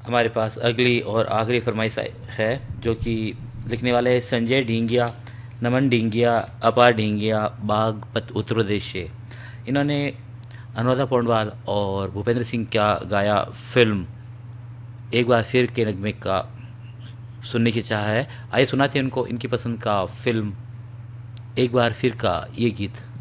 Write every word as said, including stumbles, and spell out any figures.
हमारे पास अगली और आखिरी फरमाइश है, जो कि लिखने वाले हैं संजय ढींगिया, नमन ढींगिया, अपार ढींगिया, बागपत उत्तर प्रदेश से। इन्होंने अनुराधा पौडवाल और भूपेंद्र सिंह का गाया फिल्म एक बार फिर के नगमे का सुनने की चाह है। आइए सुनाते हैं उनको इनकी पसंद का फिल्म एक बार फिर का ये गीत।